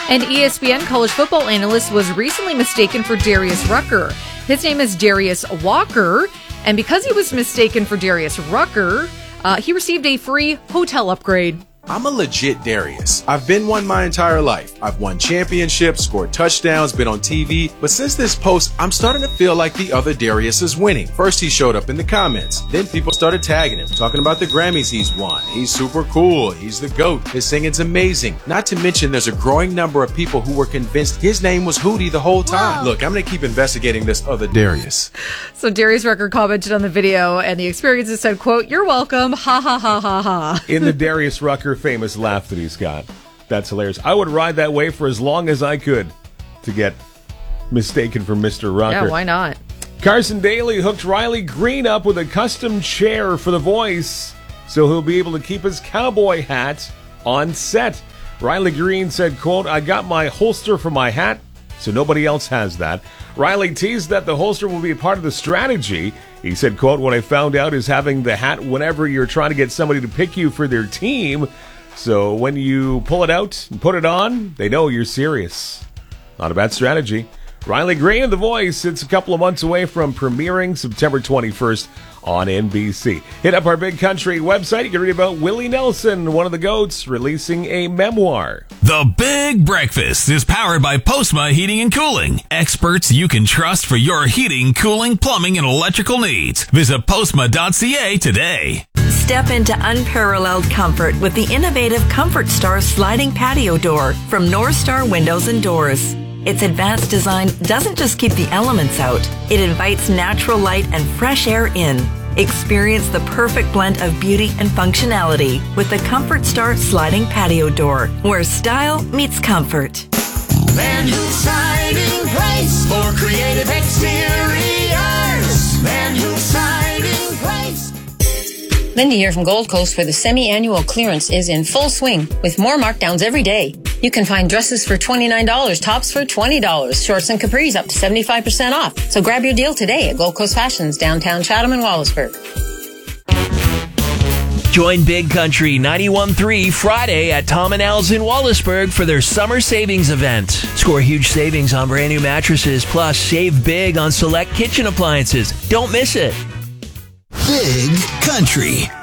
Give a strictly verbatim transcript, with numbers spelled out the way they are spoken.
An E S P N college football analyst was recently mistaken for Darius Rucker. His name is Darius Walker, and because he was mistaken for Darius Rucker, uh, he received a free hotel upgrade. I'm a legit Darius. I've been one my entire life. I've won championships, scored touchdowns, been on T V, but since this post, I'm starting to feel like the other Darius is winning. First, he showed up in the comments. Then people started tagging him, talking about the Grammys he's won. He's super cool. He's the GOAT. His singing's amazing. Not to mention, there's a growing number of people who were convinced his name was Hootie the whole time. Whoa. Look, I'm going to keep investigating this other Darius. So Darius Rucker commented on the video, and the experiences said, quote, "You're welcome. Ha ha ha ha ha." In the Darius Rucker famous laugh that he's got. That's hilarious. I would ride that way for as long as I could to get mistaken for Mister Rucker. Yeah, why not? Carson Daly hooked Riley Green up with a custom chair for The Voice, so he'll be able to keep his cowboy hat on set. Riley Green said, quote, "I got my holster for my hat, so nobody else has that." Riley teased that the holster will be a part of the strategy. He said, quote, "What I found out is having the hat whenever you're trying to get somebody to pick you for their team. So when you pull it out and put it on, they know you're serious." Not a bad strategy. Riley Green of The Voice. It's a couple of months away from premiering September twenty-first on N B C. Hit up our Big Country website. You can read about Willie Nelson, one of the GOATs, releasing a memoir. The Big Breakfast is powered by Postma Heating and Cooling. Experts you can trust for your heating, cooling, plumbing, and electrical needs. Visit postma dot c a today. Step into unparalleled comfort with the innovative Comfort Star sliding patio door from North Star Windows and Doors. Its advanced design doesn't just keep the elements out, it invites natural light and fresh air in. Experience the perfect blend of beauty and functionality with the Comfort Star sliding patio door, where style meets comfort. Van Hool Siding Place for creative exteriors. Van Hool Siding Place. Lindy here from Gold Coast, where the semi-annual clearance is in full swing with more markdowns every day. You can find dresses for twenty-nine dollars, tops for twenty dollars, shorts and capris up to seventy-five percent off. So grab your deal today at Gold Coast Fashions, downtown Chatham and Wallaceburg. Join Big Country ninety-one point three Friday at Tom and Al's in Wallaceburg for their summer savings event. Score huge savings on brand new mattresses, plus save big on select kitchen appliances. Don't miss it. Big Country.